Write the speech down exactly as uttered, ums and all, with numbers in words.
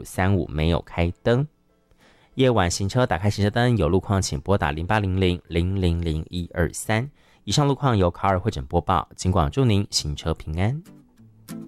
三五没有开灯。夜晚行车打开行车灯，有路况请拨打零八零零零零零一二三。以上路况由卡尔会诊播报，尽管祝您行车平安。